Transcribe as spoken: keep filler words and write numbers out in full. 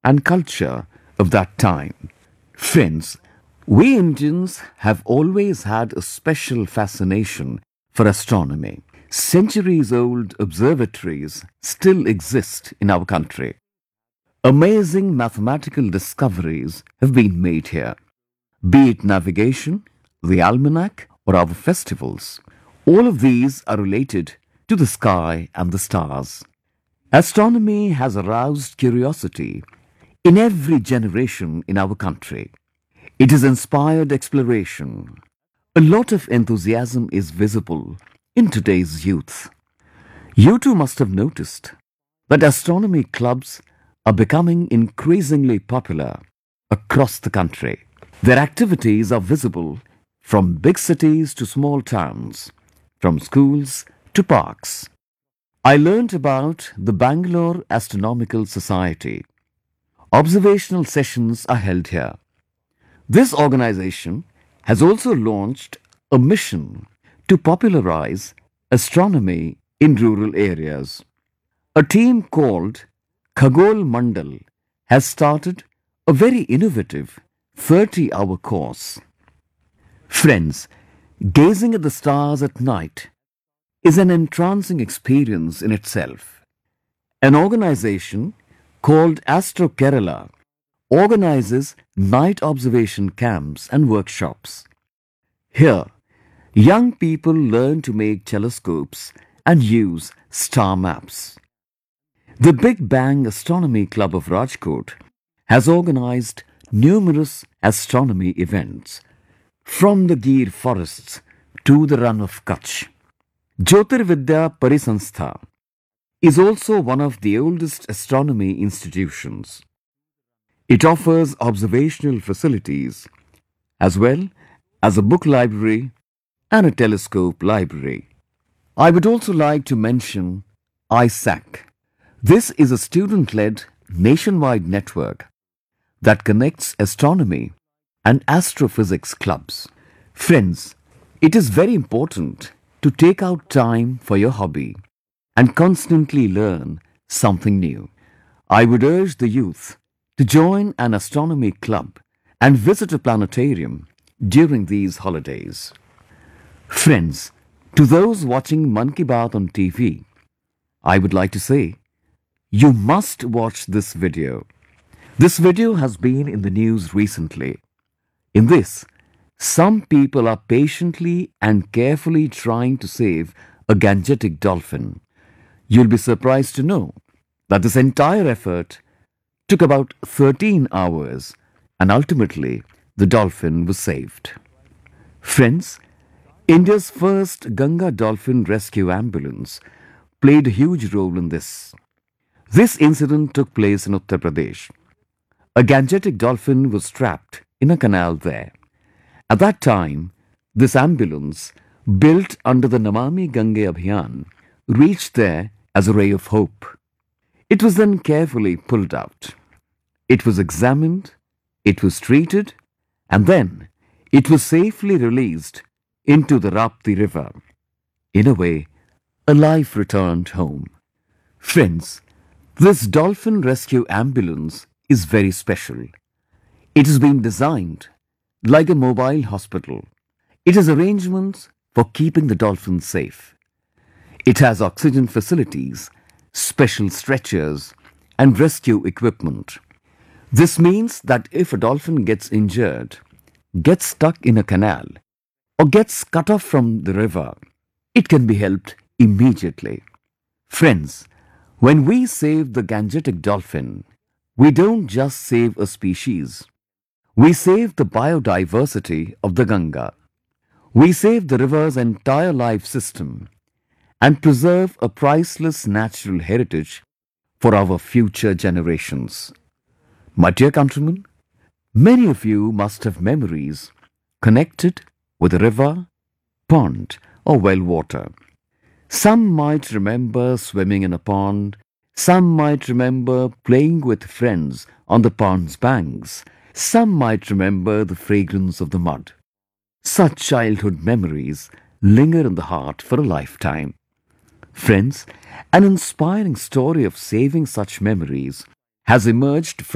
and culture of that time. Friends, we Indians have always had a special fascination for astronomy. Centuries old observatories still exist in our country. Amazing mathematical discoveries have been made here. Be it navigation, the almanac, or our festivals, all of these are related to the sky and the stars. Astronomy has aroused curiosity in every generation in our country. It has inspired exploration. A lot of enthusiasm is visible in today's youth. You too must have noticed that astronomy clubs are becoming increasingly popular across the country. Their activities are visible from big cities to small towns, from schools to parks. I learnt about the Bangalore Astronomical Society. Observational sessions are held here. This organization has also launched a mission to popularize astronomy in rural areas. A team called Khagol Mandal has started a very innovative thirty-hour course. Friends, gazing at the stars at night is an entrancing experience in itself. An organization called Astro Kerala organizes night observation camps and workshops. Here, young people learn to make telescopes and use star maps. The Big Bang Astronomy Club of Rajkot has organized numerous astronomy events, from the Gir forests to the Run of Kutch. Jyotirvidya Parisanstha is also one of the oldest astronomy institutions. It offers observational facilities as well as a book library and a telescope library. I would also like to mention I S A C. This is a student-led nationwide network that connects astronomy and astrophysics clubs. Friends, it is very important to take out time for your hobby and constantly learn something new. I would urge the youth to join an astronomy club and visit a planetarium during these holidays. Friends, to those watching Mann Ki Baat on T V, I would like to say, you must watch this video. This video has been in the news recently. In this, some people are patiently and carefully trying to save a Gangetic dolphin. You'll be surprised to know that this entire effort took about thirteen hours and ultimately the dolphin was saved. Friends, India's first Ganga Dolphin Rescue Ambulance played a huge role in this. This incident took place in Uttar Pradesh. A Gangetic dolphin was trapped in a canal there. At that time, this ambulance, built under the Namami Gange Abhiyan, reached there as a ray of hope. It was then carefully pulled out. It was examined, it was treated, and then it was safely released into the Rapti river. In a way, a life returned home. Friends, this dolphin rescue ambulance is very special. It has been designed like a mobile hospital. It has arrangements for keeping the dolphins safe. It has oxygen facilities, special stretchers, and rescue equipment. This means that if a dolphin gets injured, gets stuck in a canal, or gets cut off from the river, it can be helped immediately. Friends, when we save the Gangetic dolphin, we don't just save a species. We save the biodiversity of the Ganga. We save the river's entire life system and preserve a priceless natural heritage for our future generations. My dear countrymen, many of you must have memories connected with a river, pond or well water. Some might remember swimming in a pond, some might remember playing with friends on the pond's banks, some might remember the fragrance of the mud. Such childhood memories linger in the heart for a lifetime. Friends, an inspiring story of saving such memories has emerged from